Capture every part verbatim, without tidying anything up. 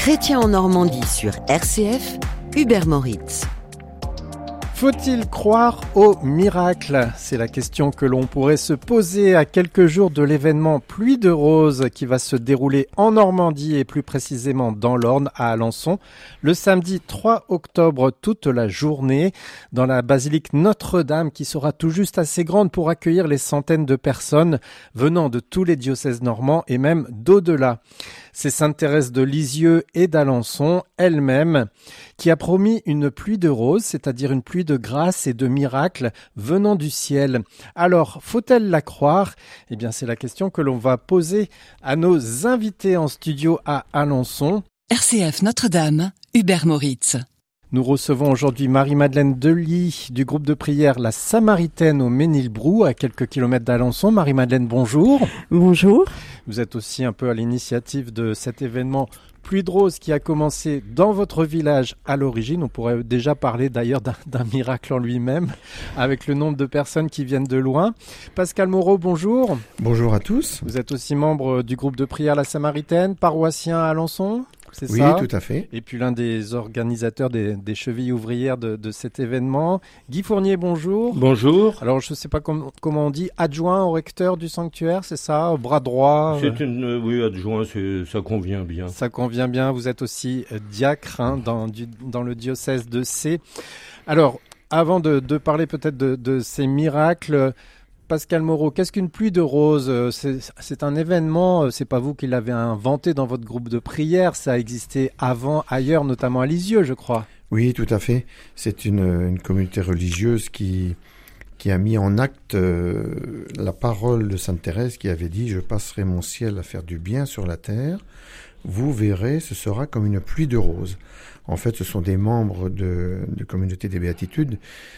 Chrétien en Normandie sur R C F, Hubert Moritz. Faut-il croire au miracle ? C'est la question que l'on pourrait se poser à quelques jours de l'événement Pluie de Roses qui va se dérouler en Normandie et plus précisément dans l'Orne à Alençon le samedi trois octobre toute la journée dans la basilique Notre-Dame qui sera tout juste assez grande pour accueillir les centaines de personnes venant de tous les diocèses normands et même d'au-delà. C'est Sainte Thérèse de Lisieux et d'Alençon elle-même qui a promis une pluie de roses, c'est-à-dire une pluie de grâce et de miracles venant du ciel. Alors, faut-elle la croire ? Eh bien, c'est la question que l'on va poser à nos invités en studio à Alençon. R C F Notre-Dame, Hubert Moritz. Nous recevons aujourd'hui Marie-Madeleine Delis du groupe de prière La Samaritaine au Ménilbrou, à quelques kilomètres d'Alençon. Marie-Madeleine, bonjour. Bonjour. Vous êtes aussi un peu à l'initiative de cet événement Pluie de Roses qui a commencé dans votre village à l'origine. On pourrait déjà parler d'ailleurs d'un, d'un miracle en lui-même, avec le nombre de personnes qui viennent de loin. Pascal Moreau, bonjour. Bonjour à tous. Vous êtes aussi membre du groupe de prière La Samaritaine, paroissien à Alençon. C'est oui, ça. Tout à fait. Et puis l'un des organisateurs des, des chevilles ouvrières de, de cet événement. Guy Fournier, bonjour. Bonjour. Alors, je ne sais pas com- comment on dit, adjoint au recteur du sanctuaire, c'est ça, au bras droit. C'est une, euh, oui, adjoint, c'est, ça convient bien. Ça convient bien. Vous êtes aussi euh, diacre hein, dans, du, dans le diocèse de Sées. Alors, avant de, de parler peut-être de, de ces miracles, Pascal Moreau, qu'est-ce qu'une pluie de roses ? c'est, c'est un événement, c'est pas vous qui l'avez inventé dans votre groupe de prière, ça a existé avant, ailleurs, notamment à Lisieux, je crois. Oui, tout à fait. C'est une, une communauté religieuse qui, qui a mis en acte euh, la parole de Sainte Thérèse qui avait dit « Je passerai mon ciel à faire du bien sur la terre. Vous verrez, ce sera comme une pluie de roses. » En fait, ce sont des membres de, de communauté des Béatitudes,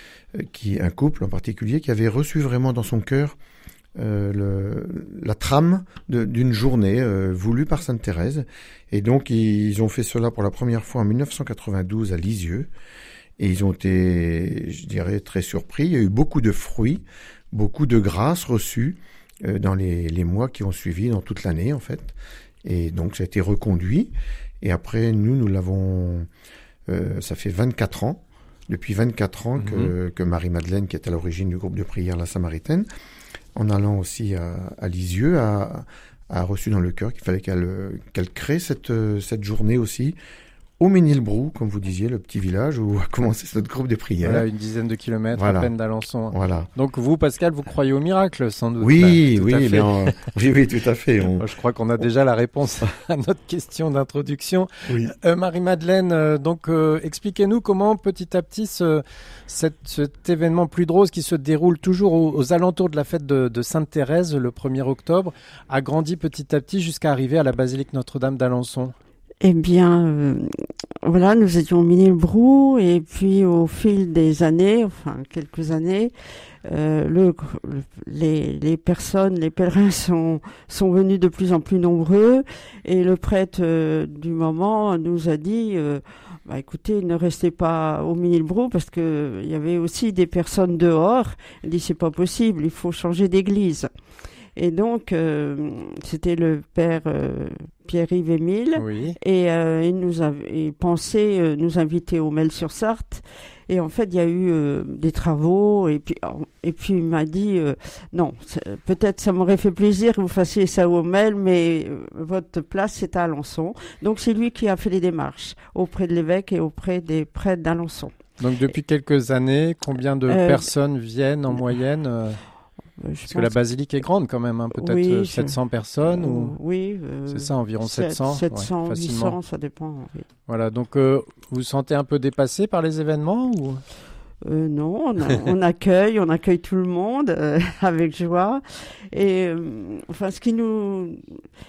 qui, un couple en particulier, qui avait reçu vraiment dans son cœur euh, le, la trame de, d'une journée euh, voulue par Sainte Thérèse. Et donc, ils ont fait cela pour la première fois en dix-neuf cent quatre-vingt-douze à Lisieux. Et ils ont été, je dirais, très surpris. Il y a eu beaucoup de fruits, beaucoup de grâces reçues euh, dans les, les mois qui ont suivi, dans toute l'année, en fait. Et donc, ça a été reconduit. Et après, nous, nous l'avons... Euh, ça fait vingt-quatre ans. Depuis vingt-quatre ans que, mmh. que Marie-Madeleine, qui est à l'origine du groupe de prière La Samaritaine, en allant aussi à, à Lisieux, a, a reçu dans le cœur qu'il fallait qu'elle, qu'elle crée cette, cette journée aussi au Ménilbrou, comme vous disiez, le petit village où a commencé notre groupe de prière. Voilà, une dizaine de kilomètres voilà. à peine d'Alençon. Voilà. Donc vous, Pascal, vous croyez au miracle, sans doute. Oui, bah, oui, bien, oui, oui, tout à fait. On... Je crois qu'on a déjà la réponse à notre question d'introduction. Oui. Euh, Marie-Madeleine, euh, donc euh, expliquez-nous comment petit à petit ce, cette, cet événement Pluie de Roses qui se déroule toujours aux, aux alentours de la fête de, de Sainte Thérèse le premier octobre a grandi petit à petit jusqu'à arriver à la basilique Notre-Dame d'Alençon. Eh bien, euh, voilà, nous étions au Ménilbrou et puis au fil des années, enfin quelques années, euh, le, le, les, les personnes, les pèlerins sont, sont venus de plus en plus nombreux et le prêtre euh, du moment nous a dit euh, bah, écoutez, ne restez pas au Ménilbrou parce que il y avait aussi des personnes dehors. Il dit c'est pas possible, il faut changer d'église. Et donc, euh, c'était le père euh, Pierre-Yves Émile, oui. et euh, il nous avait pensé euh, nous inviter au Mel-sur-Sarthe. Et en fait, il y a eu euh, des travaux, et puis, et puis il m'a dit, euh, non, peut-être ça m'aurait fait plaisir que vous fassiez ça au Mel, mais euh, votre place, c'est à Alençon. Donc, c'est lui qui a fait les démarches auprès de l'évêque et auprès des prêtres d'Alençon. Donc, depuis quelques années, combien de euh, personnes viennent en moyenne euh... Je Parce que la basilique est grande quand même, hein, peut-être oui, sept cents je... personnes ou... Oui. Euh, c'est ça, environ sept cents sept cents, ouais, huit cents, ça dépend. Oui. Voilà, donc euh, vous vous sentez un peu dépassé par les événements ou... euh, Non, on, a, on accueille, on accueille tout le monde euh, avec joie. Et euh, enfin, ce qui nous...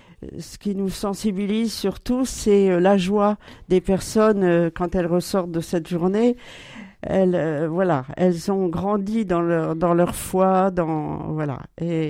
Ce qui nous sensibilise surtout, c'est euh, la joie des personnes euh, quand elles ressortent de cette journée. elles, euh, voilà, elles ont grandi dans leur dans leur foi, dans voilà, et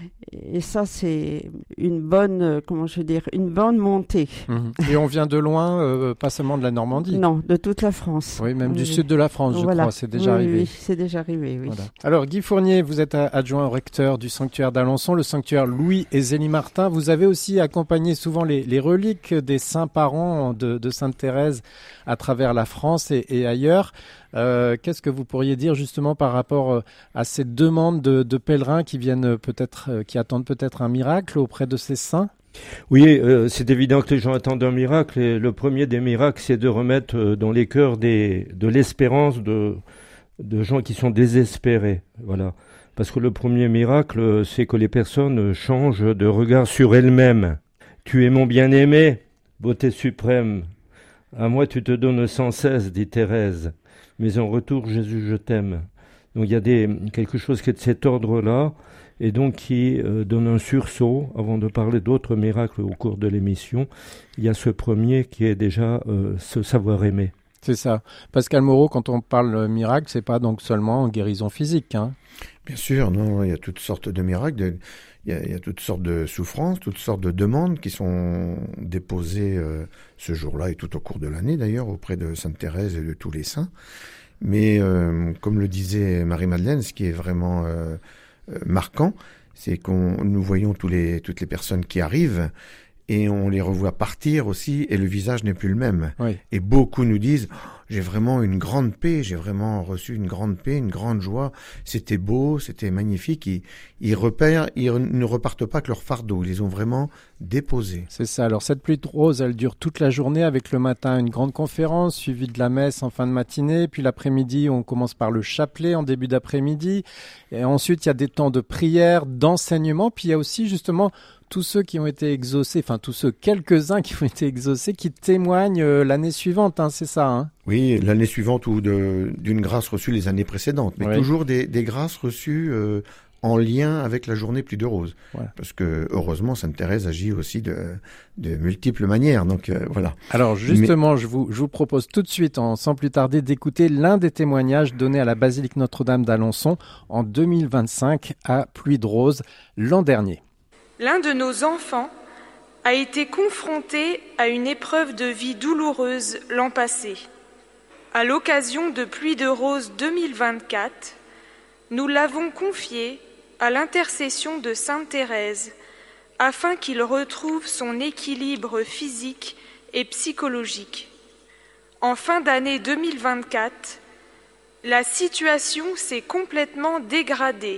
et ça c'est une bonne, euh, comment je veux dire, une bonne montée. Mmh. Et on vient de loin, euh, pas seulement de la Normandie. Non, de toute la France. Oui, même oui, du oui. sud de la France, je voilà. crois, c'est déjà oui, arrivé. Oui, c'est déjà arrivé, oui. Voilà. Alors Guy Fournier, vous êtes adjoint au recteur du sanctuaire d'Alençon, le sanctuaire Louis et Zélie Martin. Vous avez aussi accompagné souvent les, les reliques des saints parents de, de Sainte Thérèse à travers la France et, et ailleurs. Euh, qu'est-ce que vous pourriez dire justement par rapport à ces demandes de, de pèlerins qui viennent peut-être, qui attendent peut-être un miracle auprès de ces saints ? Oui, euh, c'est évident que les gens attendent un miracle. Et le premier des miracles, c'est de remettre euh, dans les cœurs des, de l'espérance de, de gens qui sont désespérés. Voilà. Parce que le premier miracle, c'est que les personnes changent de regard sur elles-mêmes. Tu es mon bien-aimé, beauté suprême. À moi tu te donnes sans cesse, dit Thérèse. Mais en retour, Jésus, je t'aime. Donc il y a des, quelque chose qui est de cet ordre-là, et donc qui euh, donne un sursaut, avant de parler d'autres miracles au cours de l'émission. Il y a ce premier qui est déjà euh, ce savoir aimer. C'est ça. Pascal Moreau, quand on parle miracle, c'est pas donc seulement en guérison physique, hein. Bien sûr, non, il y a toutes sortes de miracles, de, il, y a, il y a toutes sortes de souffrances, toutes sortes de demandes qui sont déposées euh, ce jour-là et tout au cours de l'année d'ailleurs auprès de Sainte Thérèse et de tous les saints. Mais euh, comme le disait Marie-Madeleine, ce qui est vraiment euh, euh, marquant, c'est qu'on nous voyons tous les, toutes les personnes qui arrivent et on les revoit partir aussi et le visage n'est plus le même. Oui. Et beaucoup nous disent oh, « j'ai vraiment une grande paix, j'ai vraiment reçu une grande paix, une grande joie, c'était beau, c'était magnifique ». Ils, ils repèrent, ils ne repartent pas que leur fardeau, ils les ont vraiment déposés. C'est ça. Alors cette pluie de rose, elle dure toute la journée avec le matin une grande conférence suivie de la messe en fin de matinée. Puis l'après-midi, on commence par le chapelet en début d'après-midi. Et ensuite, il y a des temps de prière, d'enseignement. Puis il y a aussi justement tous ceux qui ont été exaucés, enfin tous ceux, quelques-uns qui ont été exaucés, qui témoignent euh, l'année suivante, hein, c'est ça, hein? Oui, l'année suivante ou de, d'une grâce reçue les années précédentes, mais oui. toujours des, des grâces reçues euh, en lien avec la journée Pluie de Rose. Voilà. Parce que heureusement, Sainte Thérèse agit aussi de, de multiples manières, donc euh, voilà. Alors justement, mais... je, vous, je vous propose tout de suite, en, sans plus tarder, d'écouter l'un des témoignages donnés à la basilique Notre-Dame d'Alençon en deux mille vingt-cinq à Pluie de Rose l'an dernier. L'un de nos enfants a été confronté à une épreuve de vie douloureuse l'an passé. À l'occasion de Pluie de Rose deux mille vingt-quatre, nous l'avons confié à l'intercession de Sainte Thérèse afin qu'il retrouve son équilibre physique et psychologique. En fin d'année deux mille vingt-quatre, la situation s'est complètement dégradée.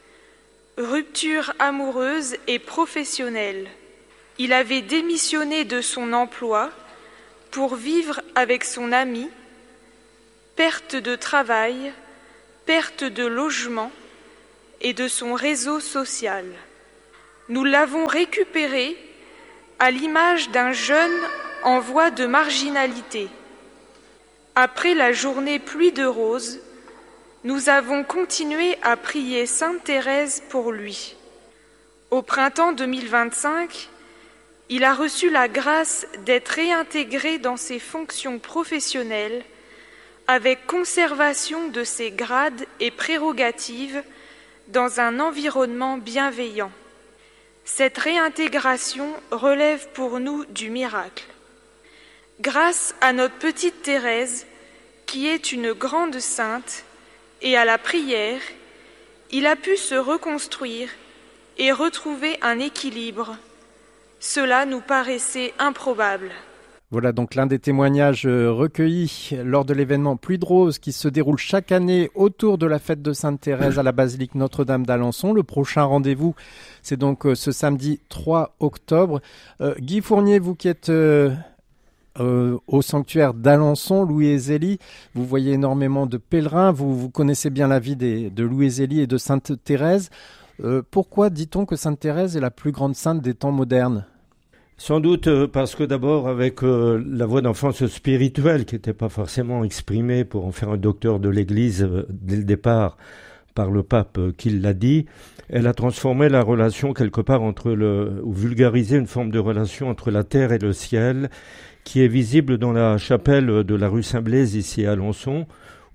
Rupture amoureuse et professionnelle. Il avait démissionné de son emploi pour vivre avec son ami, perte de travail, perte de logement et de son réseau social. Nous l'avons récupéré à l'image d'un jeune en voie de marginalité. Après la journée Pluie de Rose, nous avons continué à prier Sainte Thérèse pour lui. Au printemps deux mille vingt-cinq, il a reçu la grâce d'être réintégré dans ses fonctions professionnelles avec conservation de ses grades et prérogatives dans un environnement bienveillant. Cette réintégration relève pour nous du miracle. Grâce à notre petite Thérèse, qui est une grande sainte, et à la prière, il a pu se reconstruire et retrouver un équilibre. Cela nous paraissait improbable. Voilà donc l'un des témoignages recueillis lors de l'événement Pluie de Rose qui se déroule chaque année autour de la fête de Sainte Thérèse à la basilique Notre-Dame d'Alençon. Le prochain rendez-vous, c'est donc ce samedi trois octobre. Euh, Guy Fournier, vous qui êtes... Euh Euh, au sanctuaire d'Alençon, Louis et Zélie, vous voyez énormément de pèlerins, vous, vous connaissez bien la vie des, de Louis et Zélie et de Sainte Thérèse. Euh, pourquoi dit-on que Sainte Thérèse est la plus grande sainte des temps modernes ? Sans doute euh, parce que d'abord avec euh, la voie d'enfance spirituelle qui n'était pas forcément exprimée pour en faire un docteur de l'Église euh, dès le départ par le pape euh, qui l'a dit, elle a transformé la relation quelque part entre le, ou vulgarisé une forme de relation entre la terre et le ciel, qui est visible dans la chapelle de la rue Saint-Blaise, ici à Alençon,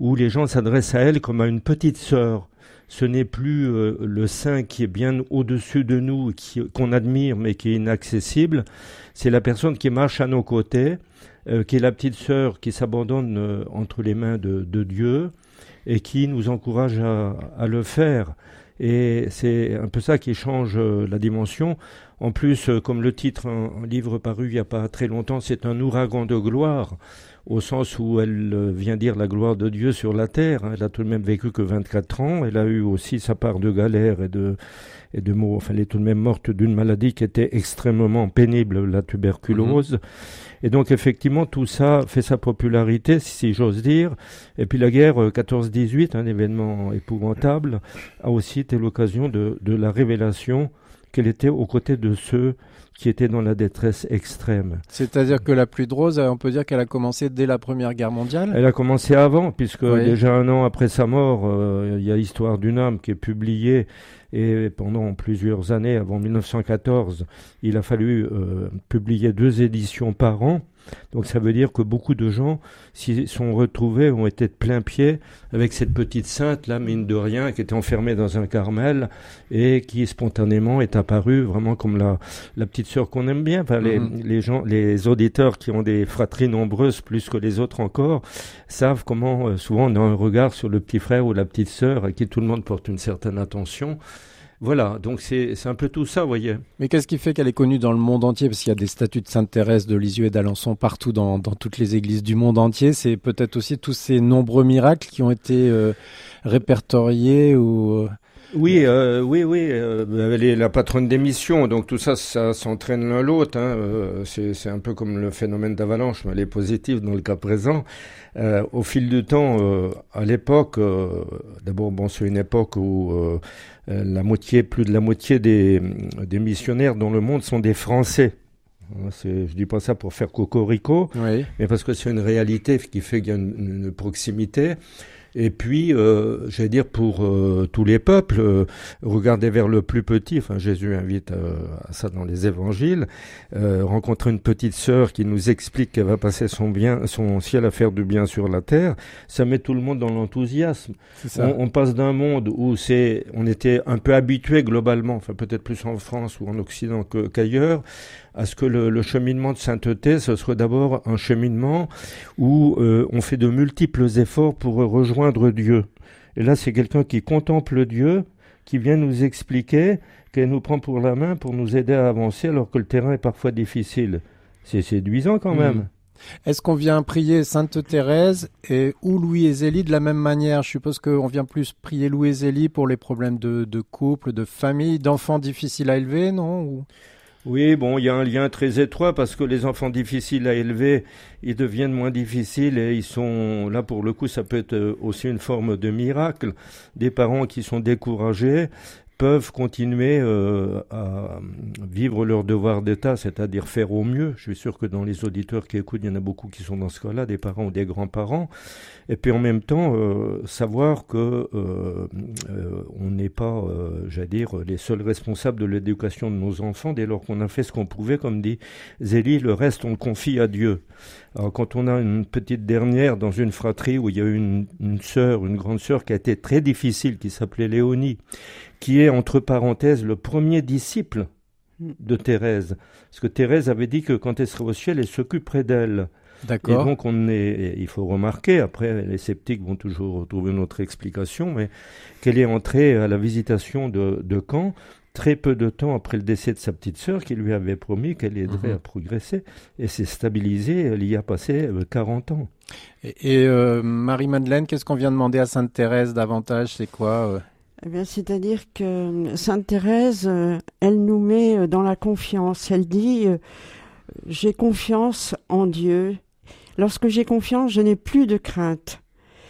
où les gens s'adressent à elle comme à une petite sœur. Ce n'est plus euh, le saint qui est bien au-dessus de nous, qui, qu'on admire mais qui est inaccessible. C'est la personne qui marche à nos côtés, euh, qui est la petite sœur qui s'abandonne euh, entre les mains de, de Dieu et qui nous encourage à, à le faire. Et c'est un peu ça qui change euh, la dimension. En plus, euh, comme le titre, un, un livre paru il n'y a pas très longtemps, c'est un ouragan de gloire, au sens où elle euh, vient dire la gloire de Dieu sur la terre. Hein. Elle a tout de même vécu que vingt-quatre ans. Elle a eu aussi sa part de galères et de, et de maux. Enfin, elle est tout de même morte d'une maladie qui était extrêmement pénible, la tuberculose. Mmh. Et donc, effectivement, tout ça fait sa popularité, si j'ose dire. Et puis, la guerre quatorze dix-huit, un événement épouvantable, a aussi été l'occasion de, de la révélation qu'elle était aux côtés de ceux qui étaient dans la détresse extrême. C'est-à-dire que la pluie de rose, on peut dire qu'elle a commencé dès la Première Guerre mondiale ? Elle a commencé avant, puisque oui. déjà un an après sa mort, euh, il y a Histoire d'une âme qui est publiée, et pendant plusieurs années, avant mille neuf cent quatorze, il a fallu euh, publier deux éditions par an. Donc ça veut dire que beaucoup de gens s'y sont retrouvés, ont été de plein pied avec cette petite sainte, là, mine de rien, qui était enfermée dans un Carmel et qui spontanément est apparue vraiment comme la, la petite sœur qu'on aime bien. Enfin, mm-hmm. les, les gens, les auditeurs qui ont des fratries nombreuses plus que les autres encore, savent comment euh, souvent on a un regard sur le petit frère ou la petite sœur à qui tout le monde porte une certaine attention. Voilà, donc c'est, c'est un peu tout ça, vous voyez. Mais qu'est-ce qui fait qu'elle est connue dans le monde entier ? Parce qu'il y a des statues de Sainte Thérèse de Lisieux et d'Alençon partout dans, dans toutes les églises du monde entier. C'est peut-être aussi tous ces nombreux miracles qui ont été euh, répertoriés ou... Oui, euh, oui, oui. Euh, elle est la patronne des missions, donc tout ça, ça s'entraîne l'un l'autre. Hein. Euh, c'est, c'est un peu comme le phénomène d'avalanche, mais elle est positive dans le cas présent. Euh, au fil du temps, euh, à l'époque, euh, d'abord, bon, c'est une époque où euh, la moitié, plus de la moitié des, des missionnaires dans le monde sont des Français. C'est, je dis pas ça pour faire cocorico, oui. mais parce que c'est une réalité qui fait qu'il y a une, une proximité. Et puis, euh, j'allais dire pour euh, tous les peuples, euh, regardez vers le plus petit. Enfin, Jésus invite euh, à ça dans les évangiles. Euh, rencontrer une petite sœur qui nous explique qu'elle va passer son bien, son ciel à faire du bien sur la terre, ça met tout le monde dans l'enthousiasme. C'est ça. On, on passe d'un monde où c'est, on était un peu habitué globalement, enfin peut-être plus en France ou en Occident que, qu'ailleurs, à ce que le, le cheminement de sainteté, ce soit d'abord un cheminement où euh, on fait de multiples efforts pour rejoindre Dieu. Et là, c'est quelqu'un qui contemple Dieu, qui vient nous expliquer, qu'elle nous prend pour la main pour nous aider à avancer alors que le terrain est parfois difficile. C'est séduisant quand même. Mmh. Est-ce qu'on vient prier Sainte Thérèse et, ou Louis et Zélie de la même manière ? Je suppose qu'on vient plus prier Louis et Zélie pour les problèmes de, de couple, de famille, d'enfants difficiles à élever, non ? ou... Oui, bon, il y a un lien très étroit parce que les enfants difficiles à élever, ils deviennent moins difficiles et ils sont, là pour le coup, ça peut être aussi une forme de miracle. Des parents qui sont découragés peuvent continuer euh, à vivre leur devoir d'État, c'est-à-dire faire au mieux. Je suis sûr que dans les auditeurs qui écoutent, il y en a beaucoup qui sont dans ce cas-là, des parents ou des grands-parents. Et puis en même temps, euh, savoir que euh, euh, on n'est pas, euh, j'allais dire, les seuls responsables de l'éducation de nos enfants, dès lors qu'on a fait ce qu'on pouvait, comme dit Zélie, le reste on le confie à Dieu. Alors quand on a une petite dernière dans une fratrie où il y a une, une sœur, une grande sœur qui a été très difficile, qui s'appelait Léonie, qui est entre parenthèses le premier disciple de Thérèse. Parce que Thérèse avait dit que quand elle serait au ciel, elle s'occuperait d'elle. D'accord. Et donc on est, il faut remarquer, après les sceptiques vont toujours trouver une autre explication, mais qu'elle est entrée à la visitation de, de Caen très peu de temps après le décès de sa petite sœur qui lui avait promis qu'elle aiderait mmh. à progresser. Et s'est stabilisée, elle y a passé quarante ans. Et, et euh, Marie-Madeleine, qu'est-ce qu'on vient demander à Sainte Thérèse davantage ? C'est quoi euh... Eh bien, c'est-à-dire que Sainte Thérèse, euh, elle nous met dans la confiance. Elle dit euh, « J'ai confiance en Dieu. Lorsque j'ai confiance, je n'ai plus de crainte. »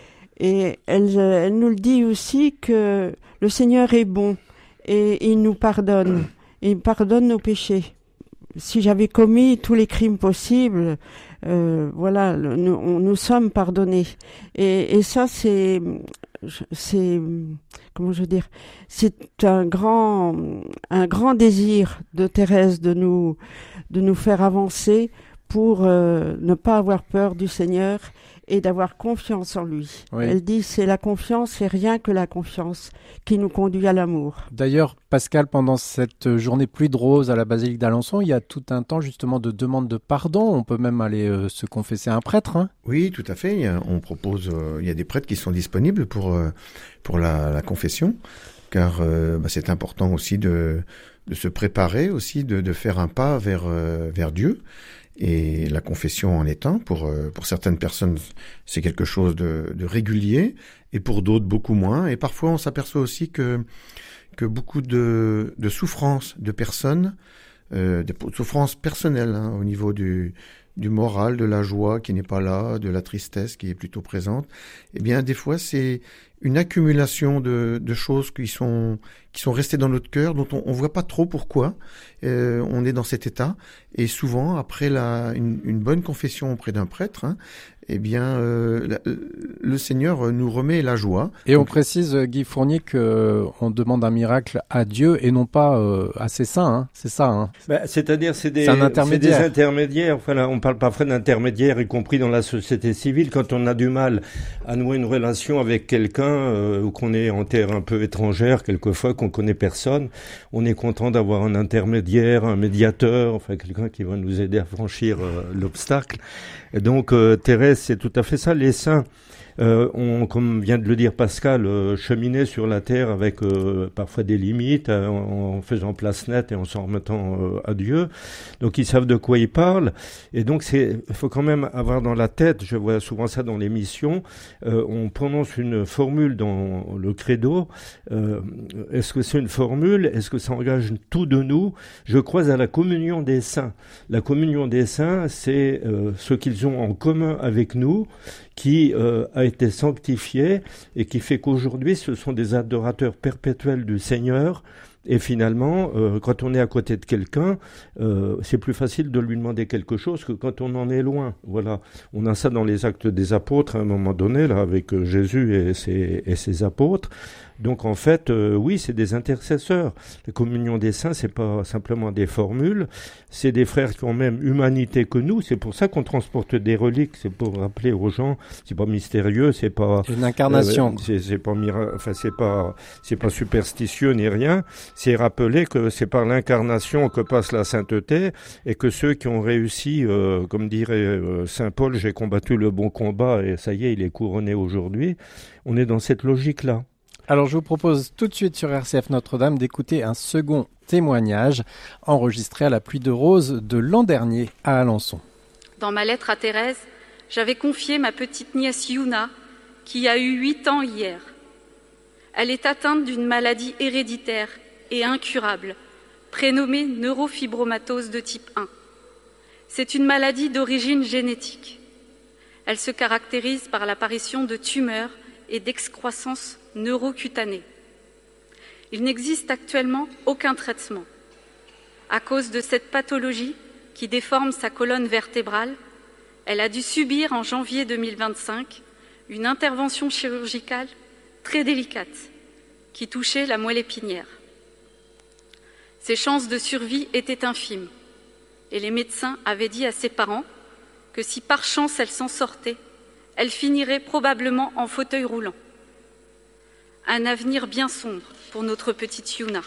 Et elle, euh, elle nous le dit aussi que le Seigneur est bon et il nous pardonne. Il pardonne nos péchés. Si j'avais commis tous les crimes possibles, euh, voilà, le, nous, nous sommes pardonnés. Et, et ça, c'est... c'est comment je veux dire c'est un grand un grand désir de Thérèse de nous de nous faire avancer pour euh, ne pas avoir peur du Seigneur et d'avoir confiance en lui. Oui. Elle dit c'est la confiance et rien que la confiance qui nous conduit à l'amour. D'ailleurs, Pascal, pendant cette journée pluie de roses à la basilique d'Alençon, il y a tout un temps justement de demande de pardon. On peut même aller euh, se confesser à un prêtre. Hein. Oui, tout à fait. Il y a, on propose, euh, il y a des prêtres qui sont disponibles pour euh, pour la, la confession, car euh, bah, c'est important aussi de de se préparer aussi, de de faire un pas vers euh, vers Dieu. Et la confession en est un. Pour, euh, pour certaines personnes, c'est quelque chose de, de régulier, et pour d'autres, beaucoup moins. Et parfois, on s'aperçoit aussi que, que beaucoup de, de souffrances de personnes, euh, de souffrances personnelles, hein, au niveau du, du moral, de la joie qui n'est pas là, de la tristesse qui est plutôt présente, eh bien, des fois, c'est une accumulation de, de choses qui sont, qui sont restées dans notre cœur, dont on ne voit pas trop pourquoi euh, on est dans cet état. Et souvent, après la, une, une bonne confession auprès d'un prêtre, hein, eh bien, euh, la, le Seigneur nous remet la joie. Et on Donc, précise, Guy Fournier, qu'on demande un miracle à Dieu et non pas euh, à ses saints. Hein. C'est ça. Hein. Bah, c'est-à-dire, c'est des, c'est c'est des intermédiaires. Enfin, là, on parle parfois d'intermédiaires, y compris dans la société civile. Quand on a du mal à nouer une relation avec quelqu'un, euh, ou qu'on est en terre un peu étrangère, quelquefois, qu'on connaît personne, on est content d'avoir un intermédiaire, un médiateur, enfin quelqu'un qui va nous aider à franchir euh, l'obstacle. Et donc, euh, Thérèse, c'est tout à fait ça. Les saints euh, ont, comme vient de le dire Pascal, euh, cheminé sur la terre avec euh, parfois des limites, euh, en, en faisant place nette et en s'en remettant euh, à Dieu. Donc, ils savent de quoi ils parlent. Et donc, c'est, il faut quand même avoir dans la tête, je vois souvent ça dans les missions, euh, on prononce une formule dans le credo. Euh, est-ce que c'est une formule? Est-ce que ça engage tout de nous? Je crois à la communion des saints. La communion des saints, c'est euh, ce qu'ils ont en commun avec nous, qui euh, a été sanctifié et qui fait qu'aujourd'hui, ce sont des adorateurs perpétuels du Seigneur. Et finalement, euh, quand on est à côté de quelqu'un, euh, c'est plus facile de lui demander quelque chose que quand on en est loin. Voilà, on a ça dans les Actes des Apôtres à un moment donné, là, avec euh, Jésus et ses, et ses apôtres. Donc en fait, euh, oui, c'est des intercesseurs. La communion des saints, c'est pas simplement des formules, c'est des frères qui ont même humanité que nous. C'est pour ça qu'on transporte des reliques. C'est pour rappeler aux gens, c'est pas mystérieux, c'est pas une incarnation. Euh, c'est, c'est pas mira- enfin c'est pas c'est pas superstitieux ni rien. C'est rappeler que c'est par l'incarnation que passe la sainteté et que ceux qui ont réussi, euh, comme dirait euh, saint Paul, j'ai combattu le bon combat et ça y est, il est couronné aujourd'hui. On est dans cette logique-là. Alors je vous propose tout de suite sur R C F Notre-Dame d'écouter un second témoignage enregistré à la pluie de roses de l'an dernier à Alençon. Dans ma lettre à Thérèse, j'avais confié ma petite nièce Yuna, qui a eu huit ans hier. Elle est atteinte d'une maladie héréditaire et incurable, prénommée neurofibromatose de type un. C'est une maladie d'origine génétique. Elle se caractérise par l'apparition de tumeurs et d'excroissance neurocutanée. Il n'existe actuellement aucun traitement. À cause de cette pathologie qui déforme sa colonne vertébrale, elle a dû subir en janvier deux mille vingt-cinq une intervention chirurgicale très délicate qui touchait la moelle épinière. Ses chances de survie étaient infimes et les médecins avaient dit à ses parents que si par chance elle s'en sortait, elle finirait probablement en fauteuil roulant. Un avenir bien sombre pour notre petite Yuna.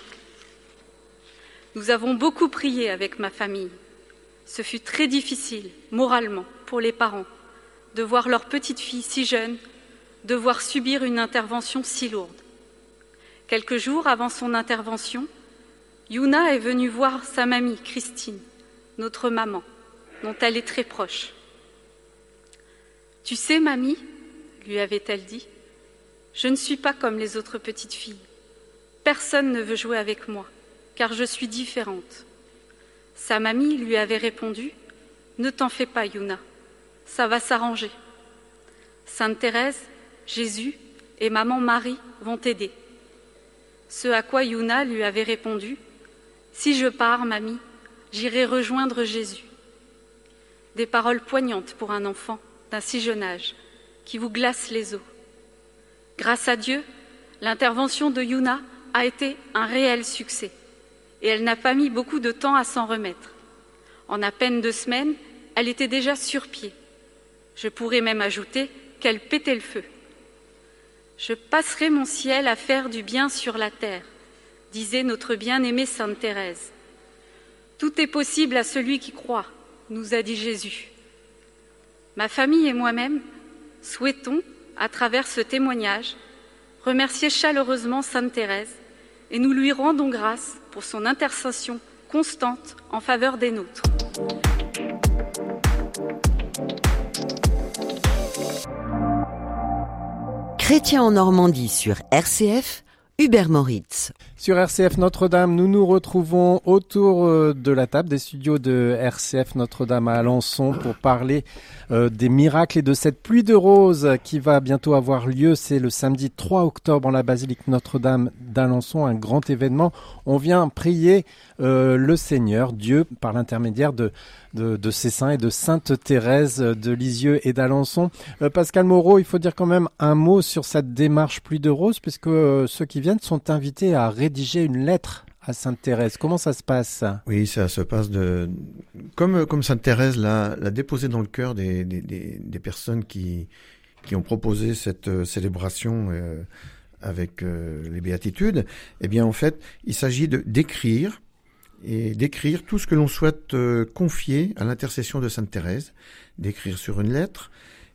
Nous avons beaucoup prié avec ma famille. Ce fut très difficile, moralement, pour les parents, de voir leur petite fille si jeune, devoir subir une intervention si lourde. Quelques jours avant son intervention, Yuna est venue voir sa mamie, Christine, notre maman, dont elle est très proche. « Tu sais, mamie, lui avait-elle dit, je ne suis pas comme les autres petites filles. Personne ne veut jouer avec moi, car je suis différente. » Sa mamie lui avait répondu « Ne t'en fais pas, Yuna, ça va s'arranger. Sainte Thérèse, Jésus et maman Marie vont t'aider. » Ce à quoi Yuna lui avait répondu « Si je pars, mamie, j'irai rejoindre Jésus. » Des paroles poignantes pour un enfant d'un si jeune âge, qui vous glace les os. Grâce à Dieu, l'intervention de Yuna a été un réel succès et elle n'a pas mis beaucoup de temps à s'en remettre. En à peine deux semaines, elle était déjà sur pied. Je pourrais même ajouter qu'elle pétait le feu. Je passerai mon ciel à faire du bien sur la terre, disait notre bien-aimée Sainte Thérèse. Tout est possible à celui qui croit, nous a dit Jésus. Ma famille et moi-même souhaitons, à travers ce témoignage, remercier chaleureusement Sainte Thérèse et nous lui rendons grâce pour son intercession constante en faveur des nôtres. Chrétien en Normandie sur R C F, Hubert Moritz. Sur R C F Notre-Dame, nous nous retrouvons autour de la table des studios de R C F Notre-Dame à Alençon pour parler euh, des miracles et de cette pluie de roses qui va bientôt avoir lieu. C'est le samedi trois octobre en la basilique Notre-Dame d'Alençon, un grand événement. On vient prier euh, le Seigneur, Dieu, par l'intermédiaire de, de, de ses saints et de Sainte Thérèse de Lisieux et d'Alençon. Euh, Pascal Moreau, il faut dire quand même un mot sur cette démarche pluie de roses, puisque euh, ceux qui viennent sont invités à rédiger une lettre à Sainte Thérèse. Comment ça se passe? Oui, ça se passe de comme comme Sainte Thérèse l'a, l'a déposé dans le cœur des, des, des, des personnes qui qui ont proposé cette euh, célébration euh, avec euh, les béatitudes. Eh bien, en fait, il s'agit de d'écrire et d'écrire tout ce que l'on souhaite euh, confier à l'intercession de Sainte Thérèse, d'écrire sur une lettre.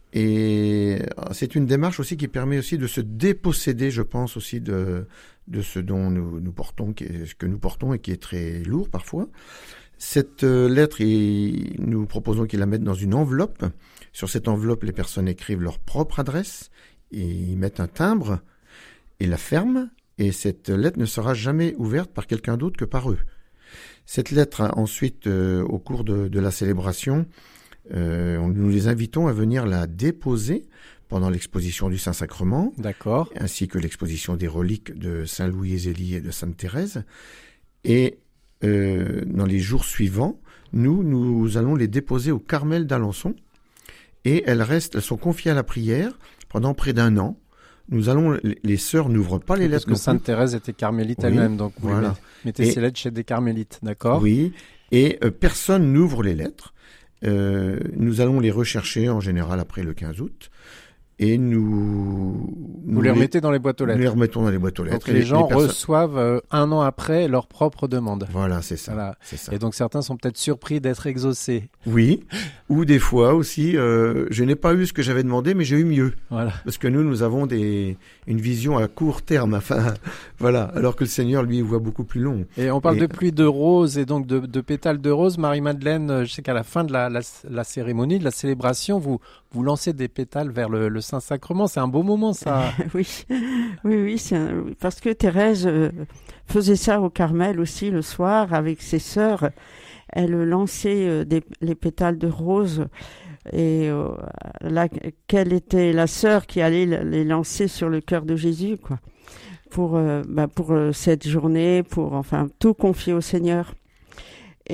Et c'est une démarche aussi qui permet aussi de se déposséder, je pense, aussi de, de ce dont nous, nous portons, qui est, ce que nous portons et qui est très lourd parfois. Cette lettre, il, nous proposons qu'ils la mettent dans une enveloppe. Sur cette enveloppe, les personnes écrivent leur propre adresse et ils mettent un timbre et la ferment. Et cette lettre ne sera jamais ouverte par quelqu'un d'autre que par eux. Cette lettre, ensuite, euh, au cours de, de la célébration, Euh, nous les invitons à venir la déposer pendant l'exposition du Saint-Sacrement. D'accord. Ainsi que l'exposition des reliques de Saint Louis Zélie et de Sainte Thérèse. Et euh, dans les jours suivants, nous, nous allons les déposer au Carmel d'Alençon. Et elles restent, elles sont confiées à la prière pendant près d'un an. Nous allons, les, les sœurs n'ouvrent pas les Parce lettres. Parce que Sainte Thérèse était carmélite oui, elle-même, donc vous voilà. mettez et, ces lettres chez des carmélites, d'accord? Oui, et euh, personne n'ouvre les lettres. Euh, nous allons les rechercher en général après le quinze août et nous... Vous nous les remettez les, dans les boîtes aux lettres. Nous les remettons dans les boîtes aux lettres. Donc les, les gens les personnes... reçoivent euh, un an après leur propre demande. Voilà, c'est ça, voilà. c'est ça. Et donc certains sont peut-être surpris d'être exaucés. Oui, ou des fois aussi, euh, je n'ai pas eu ce que j'avais demandé, mais j'ai eu mieux. Voilà. Parce que nous, nous avons des, une vision à court terme, enfin, voilà, alors que le Seigneur, lui, voit beaucoup plus long. Et on parle et... de pluie de roses et donc de, de pétales de roses. Marie-Madeleine, je sais qu'à la fin de la, la, la cérémonie, de la célébration, vous, vous lancez des pétales vers le, le Saint-Sacrement. C'est un beau moment, ça. oui, oui, oui, c'est un... parce que Thérèse euh, faisait ça au Carmel aussi le soir avec ses sœurs. Elle lançait euh, des, les pétales de roses et euh, la, quelle était la sœur qui allait les lancer sur le cœur de Jésus, quoi, pour, euh, bah, pour euh, cette journée, pour enfin tout confier au Seigneur.